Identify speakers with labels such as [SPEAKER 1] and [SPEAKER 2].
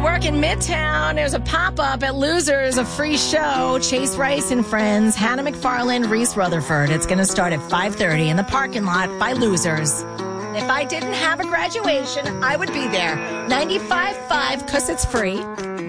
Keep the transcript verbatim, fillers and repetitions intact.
[SPEAKER 1] work in Midtown. There's a pop-up at Losers, a free show. Chase Rice and Friends, Hannah McFarland, Reese Rutherford. It's going to start at five thirty in the parking lot by Losers. If I didn't have a graduation, I would be there. ninety-five point five, because it's free.